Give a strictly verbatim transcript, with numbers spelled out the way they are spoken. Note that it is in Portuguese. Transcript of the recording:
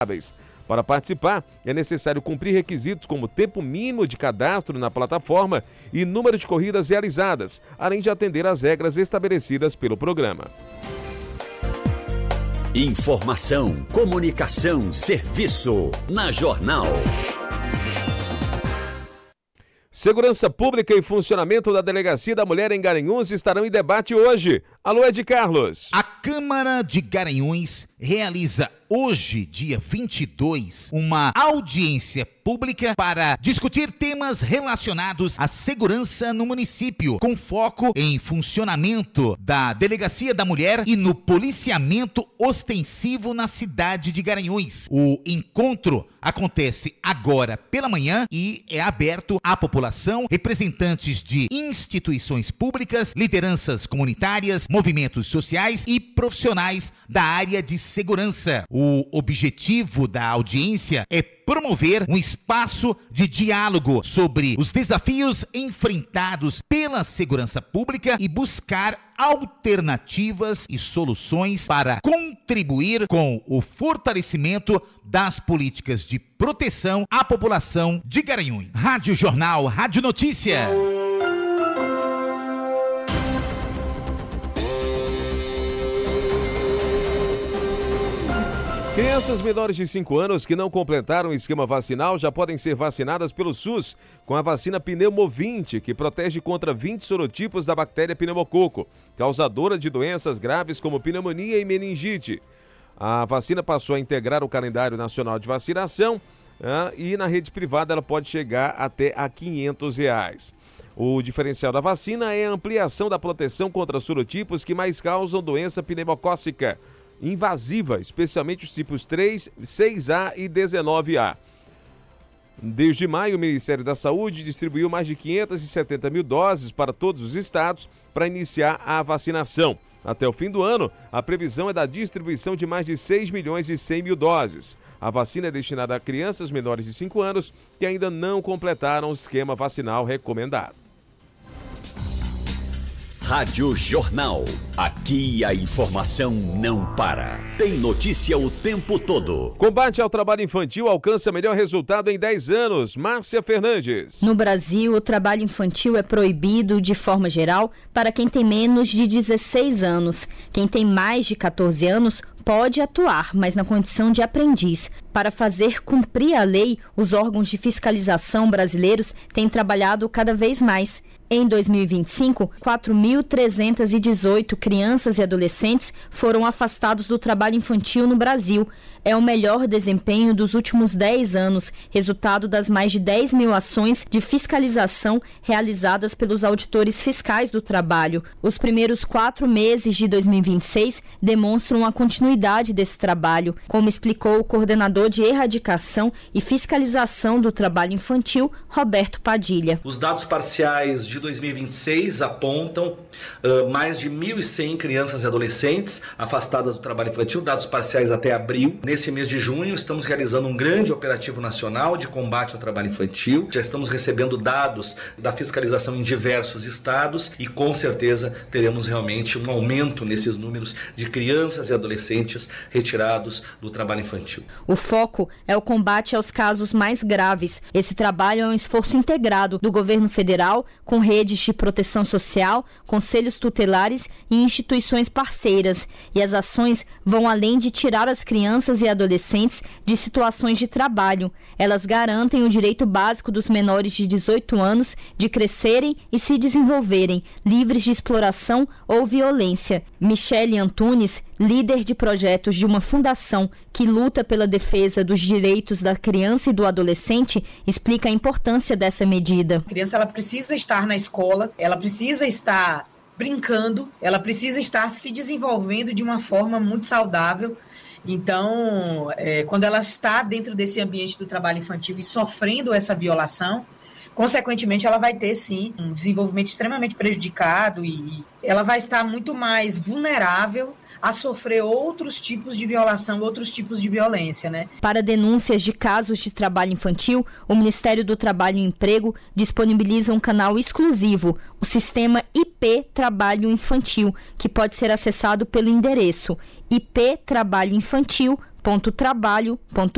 Para participar, é necessário cumprir requisitos como tempo mínimo de cadastro na plataforma e número de corridas realizadas, além de atender às regras estabelecidas pelo programa. Informação, comunicação, serviço. Na Jornal. Segurança Pública e funcionamento da Delegacia da Mulher em Garanhuns estarão em debate hoje. Alô, Ed Carlos. A Câmara de Garanhuns realiza hoje, dia vinte e dois, uma audiência pública para discutir temas relacionados à segurança no município, com foco em funcionamento da Delegacia da Mulher e no policiamento ostensivo na cidade de Garanhuns. O encontro acontece agora pela manhã e é aberto à população, representantes de instituições públicas, lideranças comunitárias, movimentos sociais e profissionais da área de segurança. O objetivo da audiência é promover um espaço de diálogo sobre os desafios enfrentados pela segurança pública e buscar alternativas e soluções para contribuir com o fortalecimento das políticas de proteção à população de Garanhuns. Rádio Jornal, Rádio Notícia. Crianças menores de cinco anos que não completaram o esquema vacinal já podem ser vacinadas pelo SUS com a vacina Pneumovinte, que protege contra vinte sorotipos da bactéria pneumococo, causadora de doenças graves como pneumonia e meningite. A vacina passou a integrar o calendário nacional de vacinação ah, e na rede privada ela pode chegar até a quinhentos reais. O diferencial da vacina é a ampliação da proteção contra sorotipos que mais causam doença pneumocócica invasiva, especialmente os tipos três, seis A e dezenove A. Desde maio, o Ministério da Saúde distribuiu mais de quinhentas e setenta mil doses para todos os estados para iniciar a vacinação. Até o fim do ano, a previsão é da distribuição de mais de seis milhões e cem mil doses. A vacina é destinada a crianças menores de cinco anos que ainda não completaram o esquema vacinal recomendado. Rádio Jornal. Aqui a informação não para. Tem notícia o tempo todo. Combate ao trabalho infantil alcança melhor resultado em dez anos. Márcia Fernandes. No Brasil, o trabalho infantil é proibido de forma geral para quem tem menos de dezesseis anos. Quem tem mais de catorze anos pode atuar, mas na condição de aprendiz. Para fazer cumprir a lei, os órgãos de fiscalização brasileiros têm trabalhado cada vez mais. Em dois mil e vinte e cinco, quatro mil trezentas e dezoito crianças e adolescentes foram afastados do trabalho infantil no Brasil. É o melhor desempenho dos últimos dez anos, resultado das mais de dez mil ações de fiscalização realizadas pelos auditores fiscais do trabalho. Os primeiros quatro meses de dois mil e vinte e seis demonstram a continuidade desse trabalho, como explicou o coordenador de erradicação e fiscalização do trabalho infantil, Roberto Padilha. Os dados parciais de dois mil e vinte e seis apontam uh, mais de mil e cem crianças e adolescentes afastadas do trabalho infantil, dados parciais até abril. Nesse mês de junho, estamos realizando um grande operativo nacional de combate ao trabalho infantil. Já estamos recebendo dados da fiscalização em diversos estados e com certeza teremos realmente um aumento nesses números de crianças e adolescentes retirados do trabalho infantil. O foco é o combate aos casos mais graves. Esse trabalho é um esforço integrado do governo federal com redes de proteção social, conselhos tutelares e instituições parceiras. E as ações vão além de tirar as crianças e adolescentes de situações de trabalho. Elas garantem o direito básico dos menores de dezoito anos de crescerem e se desenvolverem, livres de exploração ou violência. Michele Antunes, líder de projetos de uma fundação que luta pela defesa dos direitos da criança e do adolescente, explica a importância dessa medida. A criança ela precisa estar na escola, ela precisa estar brincando, ela precisa estar se desenvolvendo de uma forma muito saudável. Então, é, quando ela está dentro desse ambiente do trabalho infantil e sofrendo essa violação, consequentemente ela vai ter sim um desenvolvimento extremamente prejudicado e ela vai estar muito mais vulnerável a sofrer outros tipos de violação, outros tipos de violência, né? Para denúncias de casos de trabalho infantil, o Ministério do Trabalho e Emprego disponibiliza um canal exclusivo, o Sistema I P Trabalho Infantil, que pode ser acessado pelo endereço i p trabalho infantil ponto trabalho ponto